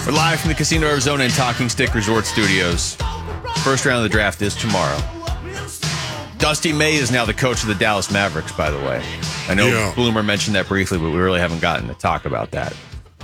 We're live from the Casino Arizona and Talking Stick Resort Studios. First round of the draft is tomorrow. Dusty May is now the coach of the Dallas Mavericks, by the way. I know Bloomer mentioned that briefly, but we really haven't gotten to talk about that.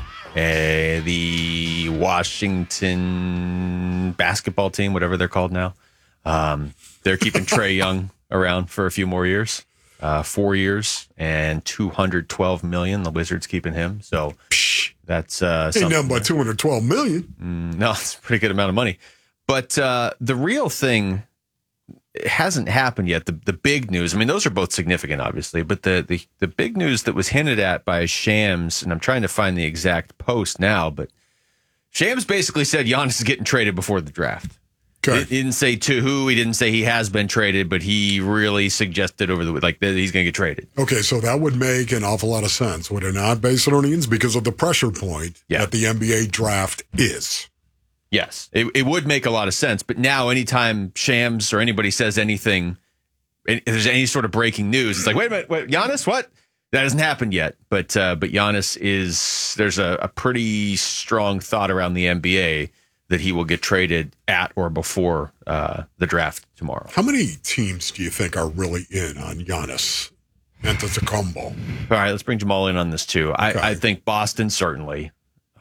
The Washington basketball team, whatever they're called now, they're keeping Trae Young around for a few more years. 4 years and $212 million. The Wizards keeping him. So that's ain't nothing but $212 million. No, it's a pretty good amount of money. But the real thing hasn't happened yet. The big news, I mean, those are both significant, obviously, but the big news that was hinted at by Shams, and I'm trying to find the exact post now, but Shams basically said Giannis is getting traded before the draft. Okay. He didn't say to who, he didn't say he has been traded, but he really suggested over the that he's going to get traded. Okay, so that would make an awful lot of sense, would it not, based on earnings, because of the pressure point that the NBA draft is. Yes, it would make a lot of sense. But now anytime Shams or anybody says anything, if there's any sort of breaking news, it's like, wait a minute, Giannis, what? That hasn't happened yet. But Giannis there's a pretty strong thought around the NBA that he will get traded at or before the draft tomorrow. How many teams do you think are really in on Giannis Antetokounmpo? All right, let's bring Jamal in on this too. Okay. I think Boston certainly.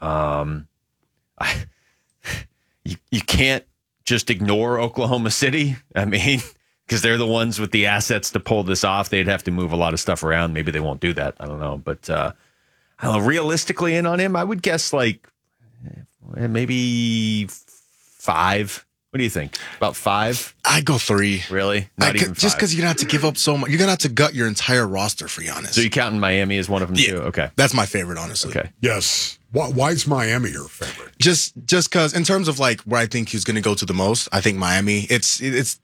You can't just ignore Oklahoma City. I mean, because they're the ones with the assets to pull this off. They'd have to move a lot of stuff around. Maybe they won't do that. I don't know. But I don't know, realistically in on him, I would guess like maybe 5. What do you think? About 5? I'd go 3. Really? Not even 5. Just because you're going to have to give up so much. You're going to have to gut your entire roster for Giannis. So you counting Miami as one of them too? Okay. That's my favorite, honestly. Okay. Yes. Why is Miami your favorite? Just because in terms of like where I think he's going to go to the most, I think Miami. It's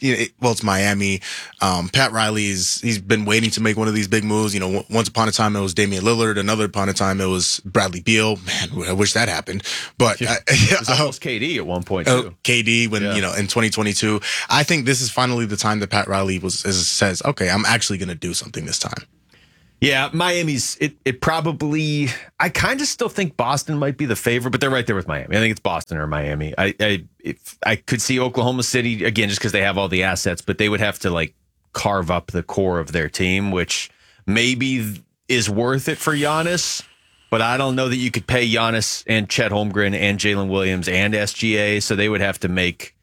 Miami. Pat he's been waiting to make one of these big moves. You know, once upon a time it was Damian Lillard. Another upon a time it was Bradley Beal. Man, I wish that happened. But it was almost KD at one point too. KD when in 2022. I think this is finally the time that Pat Riley says, okay, I'm actually going to do something this time. Yeah, Miami's it probably. I kind of still think Boston might be the favorite, but they're right there with Miami. I think it's Boston or Miami. I could see Oklahoma City again just because they have all the assets, but they would have to like carve up the core of their team, which maybe is worth it for Giannis. But I don't know that you could pay Giannis and Chet Holmgren and Jalen Williams and SGA, so they would have to make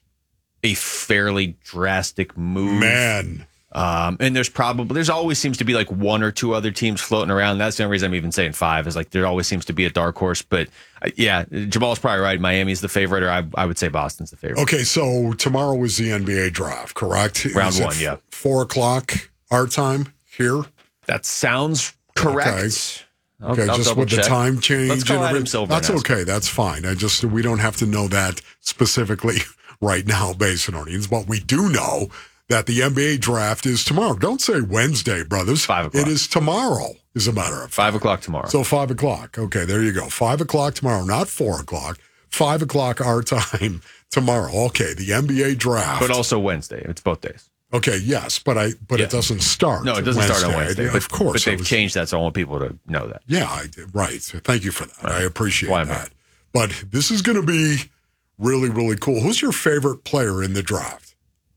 a fairly drastic move. Man. And there's always seems to be like 1 or 2 other teams floating around. That's the only reason I'm even saying 5 is like there always seems to be a dark horse. But yeah, Jamal's probably right. Miami's the favorite, or I would say Boston's the favorite. Okay, so tomorrow is the NBA draft, correct? Round 1, yeah. 4:00 our time here? That sounds correct. Okay. I'll just with the time change. Let's call Adam Silver. That's okay. That's fine. We don't have to know that specifically right now based on earnings, but we do know that the NBA draft is tomorrow. Don't say Wednesday, brothers. 5 o'clock. It is tomorrow, as a matter of fact. 5 o'clock tomorrow. So 5 o'clock. Okay, there you go. 5 o'clock tomorrow, not 4 o'clock. 5 o'clock our time tomorrow. Okay, the NBA draft. But also Wednesday. It's both days. Okay, yes, but it doesn't start. No, it doesn't start on Wednesday. Of course. But they've changed that, so I want people to know that. Yeah, right. Thank you for that. Right. I appreciate that. Here. But this is going to be really, really cool. Who's your favorite player in the draft?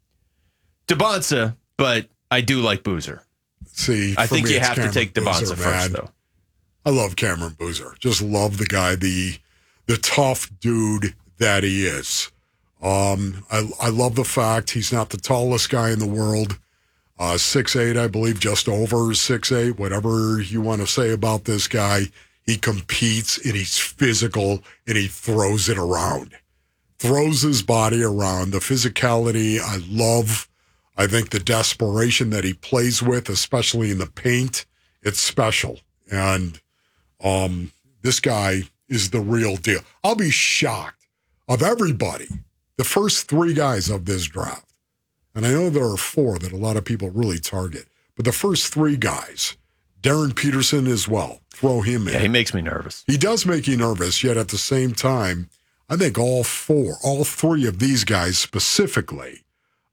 Debonsa, but I do like Boozer. See, I think you have Cameron to take Debonsa first, though. I love Cameron Boozer. Just love the guy, the tough dude that he is. I love the fact he's not the tallest guy in the world. 6'8", I believe, just over 6'8", whatever you want to say about this guy. He competes, and he's physical, and he throws it around. Throws his body around. The physicality, I love. I think the desperation that he plays with, especially in the paint, it's special. And this guy is the real deal. I'll be shocked of everybody. The first 3 guys of this draft, and I know there are 4 that a lot of people really target, but the first 3 guys, Darren Peterson as well, throw him in. Yeah, he makes me nervous. He does make you nervous, yet at the same time, I think all 3 of these guys specifically,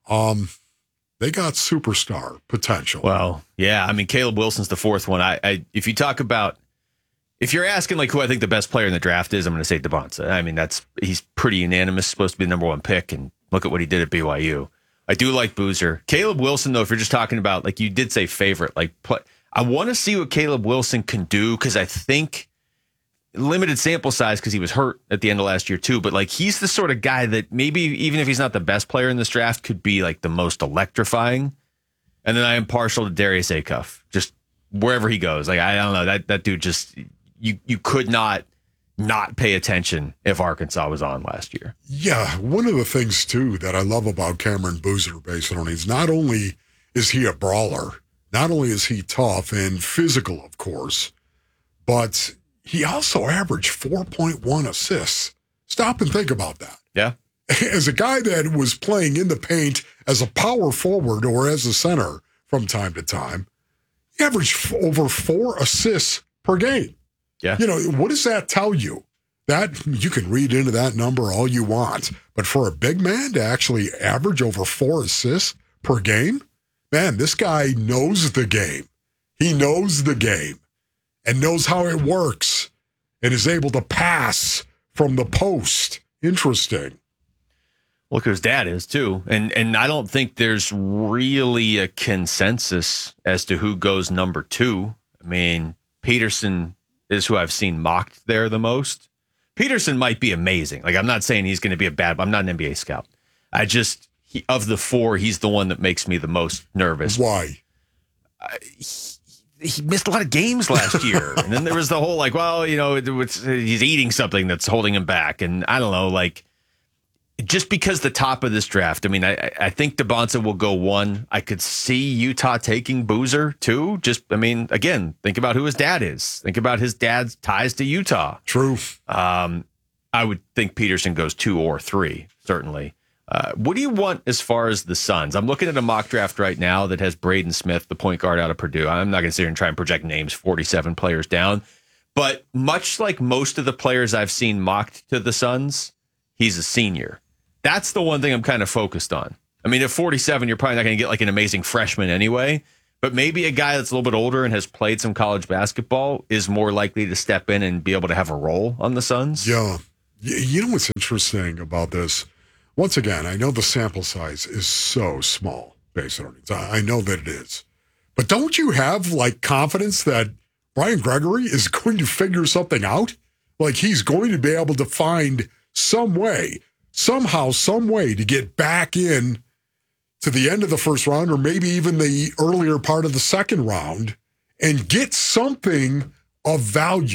they got superstar potential. Well, yeah, I mean, Caleb Wilson's the 4th one. If you talk about If you're asking like who I think the best player in the draft is, I'm going to say Devonta. I mean, he's pretty unanimous, supposed to be the number one pick, and look at what he did at BYU. I do like Boozer. Caleb Wilson, though, if you're just talking about, like you did say favorite, I want to see what Caleb Wilson can do because I think limited sample size because he was hurt at the end of last year too, but like he's the sort of guy that maybe even if he's not the best player in this draft could be like the most electrifying. And then I am partial to Darius Acuff, just wherever he goes. Like, I don't know, that dude just... You could not pay attention if Arkansas was on last year. Yeah, one of the things, too, that I love about Cameron Boozer, based on is not only is he a brawler, not only is he tough and physical, of course, but he also averaged 4.1 assists. Stop and think about that. Yeah. As a guy that was playing in the paint as a power forward or as a center from time to time, he averaged over 4 assists per game. Yeah. You know, what does that tell you? That you can read into that number all you want, but for a big man to actually average over 4 assists per game, man, this guy knows the game. He knows the game and knows how it works and is able to pass from the post. Interesting. Look who his dad is, too. And I don't think there's really a consensus as to who goes number 2. I mean, Peterson is who I've seen mocked there the most. Peterson might be amazing. Like, I'm not saying he's going to be I'm not an NBA scout. Of the 4, he's the one that makes me the most nervous. Why? He missed a lot of games last year. And then there was the whole, like, well, you know, he's eating something that's holding him back. And I don't know, like, just because the top of this draft, I mean, I think Devonta will go 1. I could see Utah taking Boozer 2. Just, I mean, again, think about who his dad is. Think about his dad's ties to Utah. True. I would think Peterson goes 2 or 3, certainly. What do you want as far as the Suns? I'm looking at a mock draft right now that has Braden Smith, the point guard out of Purdue. I'm not going to sit here and try and project names, 47 players down. But much like most of the players I've seen mocked to the Suns, he's a senior. That's the one thing I'm kind of focused on. I mean, at 47, you're probably not going to get like an amazing freshman anyway, but maybe a guy that's a little bit older and has played some college basketball is more likely to step in and be able to have a role on the Suns. Yeah. You know what's interesting about this? Once again, I know the sample size is so small based on it. I know that it is. But don't you have like confidence that Brian Gregory is going to figure something out? Like he's going to be able to find some way, somehow, some way to get back in to the end of the first round or maybe even the earlier part of the second round and get something of value